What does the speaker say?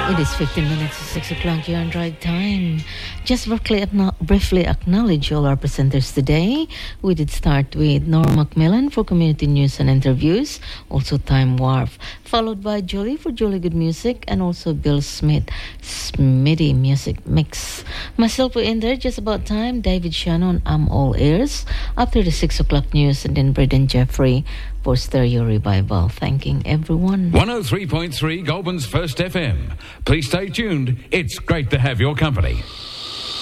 It is 15 minutes to 6 o'clock here on Drive Time. Just briefly acknowledge all our presenters today. We did start with Nora Macmillan for community news and interviews, also Time Warp, followed by Julie for Julie Good Music, and also Bill Smith, Smitty Music Mix. Myself will end there just about time. David Shannon, I'm all ears. After the 6 o'clock news, and then Braden Jeffrey for Stereo Revival. Thanking everyone. 103.3 Goulburn's First FM. Please stay tuned. It's great to have your company.